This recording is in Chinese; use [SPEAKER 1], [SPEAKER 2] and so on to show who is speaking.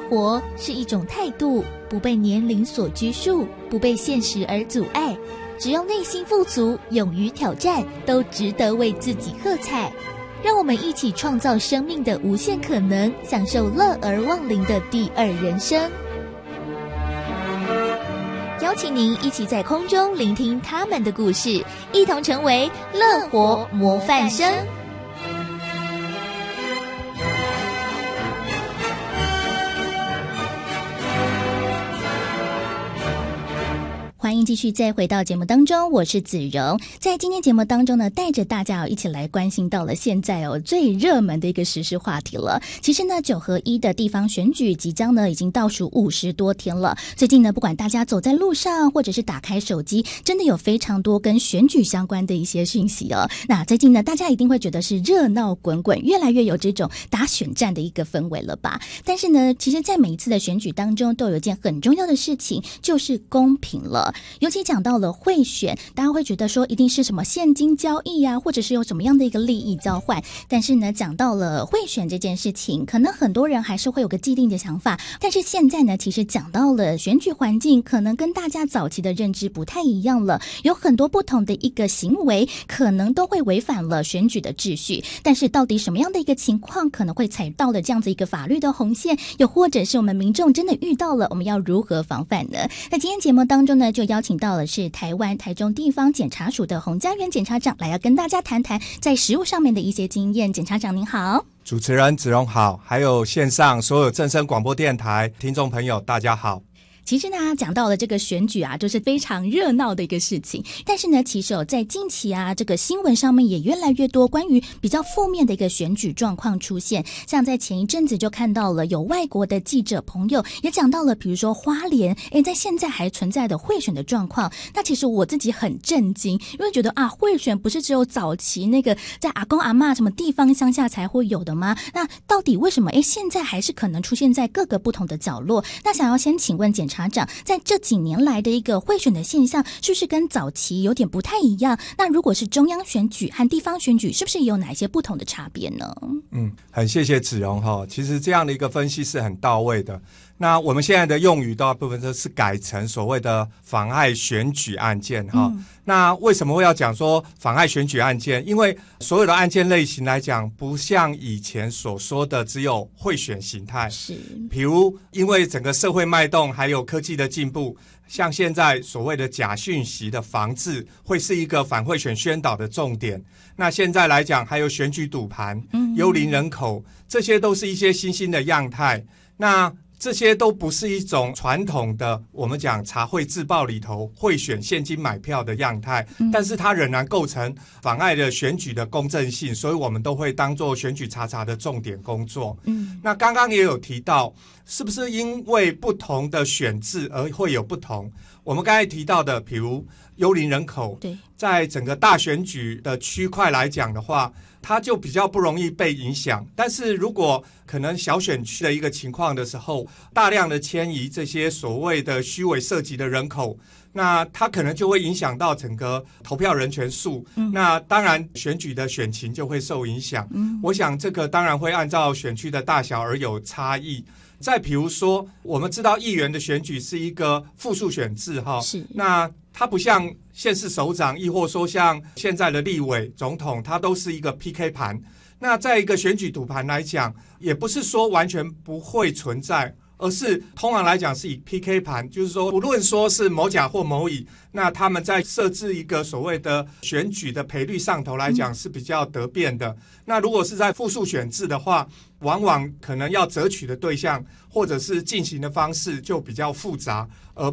[SPEAKER 1] 活是一种态度，不被年龄所拘束，不被现实而阻碍，只要内心富足，勇于挑战，都值得为自己喝彩。让我们一起创造生命的无限可能，享受乐而忘灵的第二人生。邀请您一起在空中聆听他们的故事，一同成为乐活模范生。欢迎继续再回到节目当中，我是子荣。在今天节目当中呢，带着大家一起来关心到了现在最热门的一个时事话题了。其实呢，9合1的地方选举即将呢已经倒数50多天了。最近呢，不管大家走在路上或者是打开手机，真的有非常多跟选举相关的一些讯息哦。那最近呢，大家一定会觉得是热闹滚滚，越来越有这种打选战的一个氛围了吧？但是呢，其实在每一次的选举当中，都有一件很重要的事情，就是公平了。尤其讲到了贿选，大家会觉得说一定是什么现金交易啊，或者是有什么样的一个利益交换。但是呢，讲到了贿选这件事情，可能很多人还是会有个既定的想法。但是现在呢，其实讲到了选举环境，可能跟大家早期的认知不太一样了，有很多不同的一个行为，可能都会违反了选举的秩序。但是到底什么样的一个情况可能会踩到了这样子一个法律的红线，又或者是我们民众真的遇到了，我们要如何防范呢？那今天节目当中呢，就邀请到了是台湾台中地方检察署的洪家元检察长来要跟大家谈谈在实务上面的一些经验。检察长您好。
[SPEAKER 2] 主持人子荣好，还有线上所有正声广播电台听众朋友大家好。
[SPEAKER 1] 其实呢，讲到了这个选举啊，就是非常热闹的一个事情。但是呢，其实在近期啊，这个新闻上面也越来越多关于比较负面的一个选举状况出现。像在前一阵子就看到了有外国的记者朋友也讲到了，比如说花莲，在现在还存在的贿选的状况。那其实我自己很震惊，因为觉得啊，贿选不是只有早期那个在阿公阿嬷什么地方乡下才会有的吗？那到底为什么现在还是可能出现在各个不同的角落？那想要先请问检察长，在这几年来的一个贿选的现象，是不是跟早期有点不太一样？那如果是中央选举和地方选举，是不是也有哪一些不同的差别呢？
[SPEAKER 2] 很谢谢子荣哈，其实这样的一个分析是很到位的。那我们现在的用语大部分都是改成所谓的妨碍选举案件哈。那为什么会要讲说妨碍选举案件？因为所有的案件类型来讲，不像以前所说的只有贿选形态。是，比如因为整个社会脉动还有科技的进步，像现在所谓的假讯息的防治，会是一个反贿选宣导的重点。那现在来讲，还有选举赌盘、幽灵人口，这些都是一些新兴的样态。那这些都不是一种传统的我们讲查贿自曝里头贿选现金买票的样态，但是它仍然构成妨碍了选举的公正性，所以我们都会当作选举查查的重点工作。那刚刚也有提到，是不是因为不同的选制而会有不同？我们刚才提到的，比如幽灵人口，在整个大选举的区块来讲的话，它就比较不容易被影响。但是如果可能小选区的一个情况的时候，大量的迁移这些所谓的虚伪涉及的人口，那它可能就会影响到整个投票人权数，那当然选举的选情就会受影响。我想这个当然会按照选区的大小而有差异。再比如说，我们知道议员的选举是一个复数选制哈，那它不像县市首长，亦或说像现在的立委、总统，它都是一个 PK 盘。那在一个选举赌盘来讲，也不是说完全不会存在，而是通常来讲是以 PK 盘，就是说不论说是某甲或某乙，那他们在设置一个所谓的选举的赔率上头来讲是比较得变的。那如果是在复数选制的话，往往可能要择取的对象或者是进行的方式就比较复杂，而